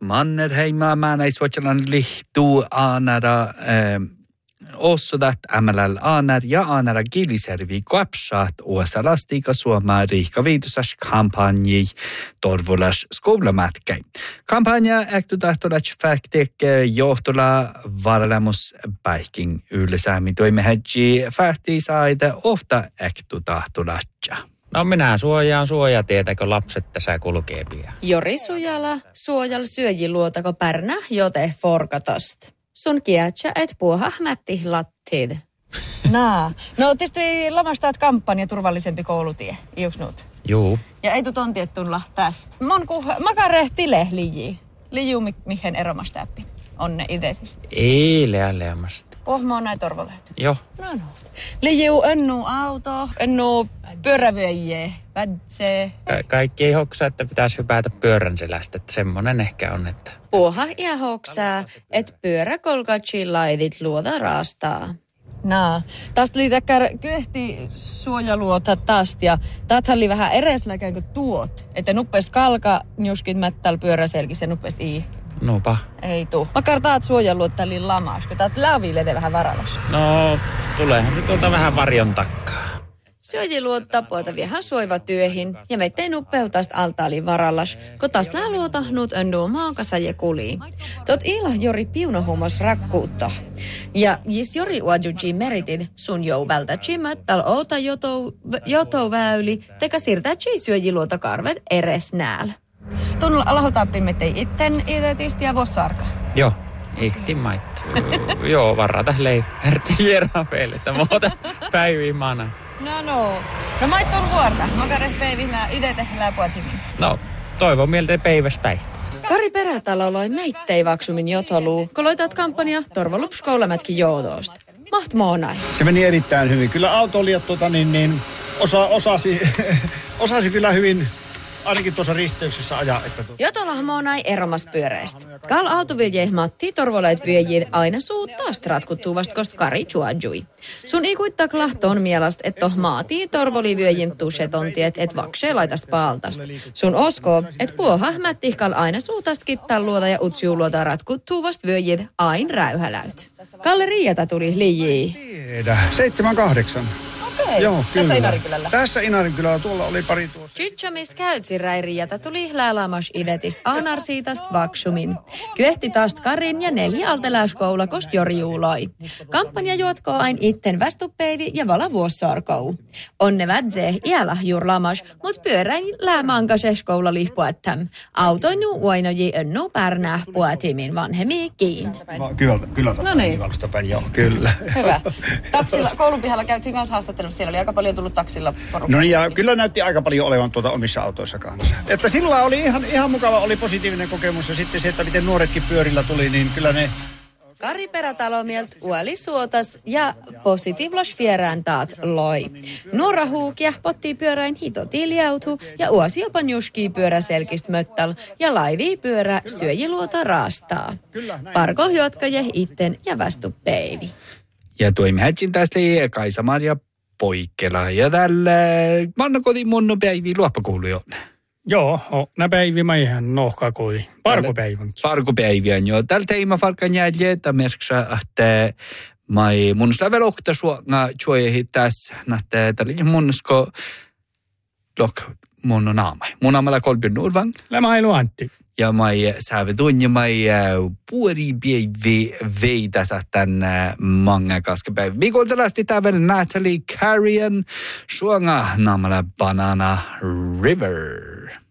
Mannerheima määnäisvuotsalan lihtuu aanara ossudat ämälal aanar ja aanara Giliservi koapsaat uosalastika suomaa riikka viitusas kampanji torvulas skoulamätkäi. Kampanja äktutahtolat faktik johtola varalemus päihking ylläsäämi toimehätji fähti saida ofta äktutahtolatja. No minä suojaan suojatietä, kun lapset tässä kulkee pian. Jori Sujala suojal syöjiluotako pärnä jote forkatast. Sun kiätsä et puuha mätti lattid. No tietysti lamastaat kampanja turvallisempi koulutie, iuks nuut? Juu. Ja ei tuon tiettulla tästä. Monku makarehtile liji. Liju mihin eromastäppi. Onne idetistä. Ei leamasta. Pohmo on näin torvalehto. Joo. No. Liju önnu auto, önnu pyörävyöjie, vädsee. Kaikki ei hoksaa, että pitäisi hypätä pyörän selästä, että semmonen ehkä on, että... Puoha ja hoksaa, et pyöräkolkatsi laidit luota raastaa. Tästä oli täkkär kyhti suojaluota tästä ja täältä oli vähän eresläkään kuin tuot. Että nuppeest kalka njuskit mättäl pyöräselkistä ja nuppeest ii. Nupa. Ei tuu. Makar taat suojaluota oli lamas, kun taat lävilete vähän varalas. No, tuleehan se tuolta vähän varjon takkaa. Syöjiluotta puolta viehän suoiva työhin ja mettei nuppeutast altaali varallas, kun taas luota nuut önnuu maakasa ja kulii. Tot ila Jori piunohumos rakkuutta. Ja jis Jori uajuji meritid sun jouvältä chimöttal outa jotoväyli teka siirtäji syöjiluota karvet eres nääl. Tunnella alhotappin mettei itten idetistä ja vossarka. Joo, ihti maittu. Joo, varrata leipärti jerafeille, että muuta päiviin mana. No maittu on vuorta. Makareh päivillä ide tehdään puotimin. No, toivon mieltä päiväs päihtä. Kari Perätalo loi meittei vaksumin jotoluu, kun loitat kampanja torvalupskoulamätkin joodoosta. Maht moonai. Se meni erittäin hyvin. Kyllä autoilijat osasi kyllä hyvin, ainakin tuossa risteyksessä ajaa. Jotolah moonai eromas pyöreistä. Kal autovilje Matti torvolait vyöjid aina suuttaast ratkuttuuvast kost Kari juajui. Sun ikuittak lahtoon mielast, että maatii torvoli vyöjim tusetontiet, et vaksee laitast paaltast. Sun osko, et puoha mättihkal aina suutast kittal luota ja utsiuluota ratkuttuuvast vyöjid ain räyhäläyt. Kalle Riiata tuli liijii. Tiedä, 7-8. Okei. Joo, tässä Inarinkylällä. Tässä Inarinkylällä, tuolla oli pari tuossa. Chitchamist käytsi Riiata tuli läälamas idetist anarsiitast vaksumin. Kyehti taast Karin ja 4 alteläyskoula kost jorjuuloi. Kampanja juotkoo ain itten västupeivi ja vala vuossarkou. Onne vädze iälah jurlamas, mut pyöräin läämankaseh koula lihpuettam. Autoinu uainoji önnu pärnää puetimin vanhemiikiin. Kyllä. No niin. Joo, kyllä. Hyvä. Taksilla, koulun pihalla käytiin kanssa haastattelussa. Siellä oli aika paljon tullut taksilla porukkaa. No niin, ja kyllä näytti aika paljon olevan omissa autoissa kanssa. Että sillä oli ihan mukava, oli positiivinen kokemus. Ja sitten se, että miten nuoretkin pyörillä tuli, niin kyllä ne... Kari Perätalomielt uoli suotas ja positiivlas vierään taat loi. Nuora huukia potti pyöräin hito tiljautu ja uosi jopa juskii pyöräselkist möttal ja laivii pyörä syöjiluota raastaa. Parko hyötkäjä itten ja västu peivi. Ja tuimme hätsin tästä Kaisa-Maria Poikkela ja tällä mannakotin munnu päivi luoppakuuluja. Joo, nää päivi mä ihan nohkakui. Parkopäivän. Parkopäivän, joo. Tällä teima farkan jälje, että merksaa, että mun slavel okta suonga tjoehi tässä, että tällä munnusko mun naamai. Mun naamalla Kolbjörn Nordvang. Lämä ei luantti. Ja mai säävedun ja mai puori päivi veidäsä tänne mange kaskepäivä. Mikoltelasti tävel Natalie Carrion suonga naamalla Banana River.